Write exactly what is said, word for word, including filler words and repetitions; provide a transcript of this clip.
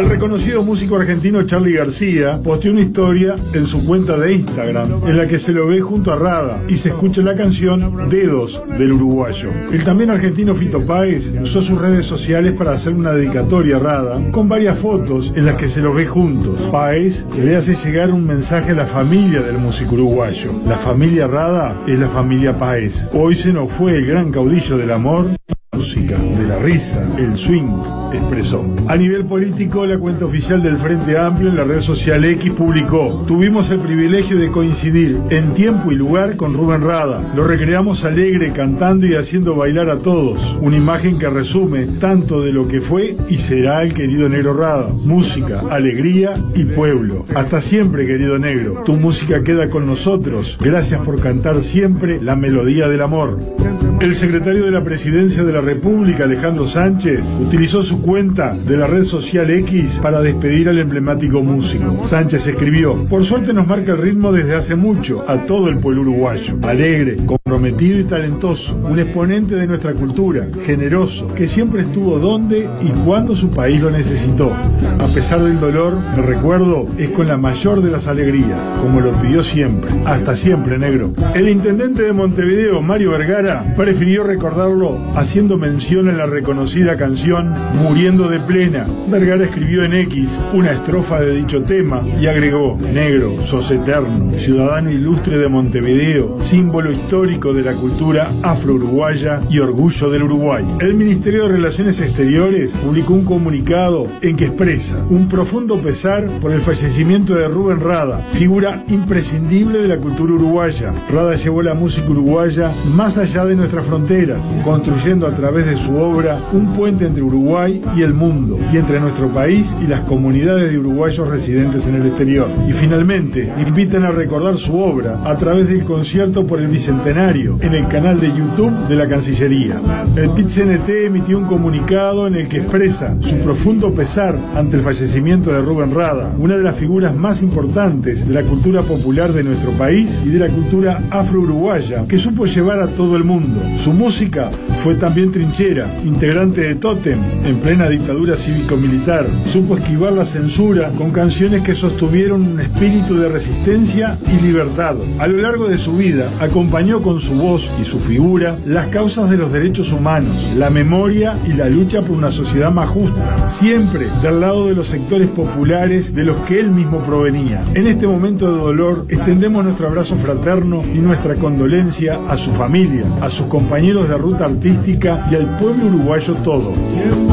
El reconocido músico argentino Charly García posteó una historia en su cuenta de Instagram en la que se lo ve junto a Rada y se escucha la canción Dedos del uruguayo. El también argentino Fito Páez usó sus redes sociales para hacer una dedicatoria a Rada con varias fotos en las que se los ve juntos. Páez le hace llegar un mensaje a la familia del músico uruguayo. La familia Rada es la familia Páez. Hoy se nos fue el gran caudillo del amor, música, de la risa, el swing, expresó. A nivel político, la cuenta oficial del Frente Amplio en la red social X publicó: tuvimos el privilegio de coincidir en tiempo y lugar con Rubén Rada. Lo recreamos alegre, cantando y haciendo bailar a todos. Una imagen que resume tanto de lo que fue y será el querido Negro Rada. Música, alegría y pueblo. Hasta siempre, querido Negro. Tu música queda con nosotros. Gracias por cantar siempre la melodía del amor. El secretario de la Presidencia de la República, Alejandro Sánchez, utilizó su cuenta de la red social X para despedir al emblemático músico. Sánchez escribió: por suerte nos marca el ritmo desde hace mucho a todo el pueblo uruguayo. Alegre, comprometido y talentoso, un exponente de nuestra cultura, generoso, que siempre estuvo donde y cuando su país lo necesitó. A pesar del dolor, el recuerdo es con la mayor de las alegrías, como lo pidió siempre. Hasta siempre, Negro. El intendente de Montevideo, Mario Vergara, prefirió recordarlo haciendo mención a la reconocida canción Muriendo de Plena. Vergara escribió en X una estrofa de dicho tema y agregó: Negro, sos eterno, ciudadano ilustre de Montevideo, símbolo histórico de la cultura afro-uruguaya y orgullo del Uruguay. El Ministerio de Relaciones Exteriores publicó un comunicado en que expresa un profundo pesar por el fallecimiento de Rubén Rada, figura imprescindible de la cultura uruguaya. Rada llevó la música uruguaya más allá de nuestras fronteras, construyendo a través de su obra un puente entre Uruguay y el mundo, y entre nuestro país y las comunidades de uruguayos residentes en el exterior. Y finalmente, invitan a recordar su obra a través del concierto por el Bicentenario en el canal de YouTube de la Cancillería. El P I T C N T emitió un comunicado en el que expresa su profundo pesar ante el fallecimiento de Rubén Rada, una de las figuras más importantes de la cultura popular de nuestro país y de la cultura afro-uruguaya, que supo llevar a todo el mundo. Su música fue también trinchera, integrante de Tótem en plena dictadura cívico-militar. Supo esquivar la censura con canciones que sostuvieron un espíritu de resistencia y libertad. A lo largo de su vida, acompañó con su voz y su figura las causas de los derechos humanos, la memoria y la lucha por una sociedad más justa, siempre del lado de los sectores populares de los que él mismo provenía. En este momento de dolor, extendemos nuestro abrazo fraterno y nuestra condolencia a su familia, a sus compañeros de ruta artística y al pueblo uruguayo todo.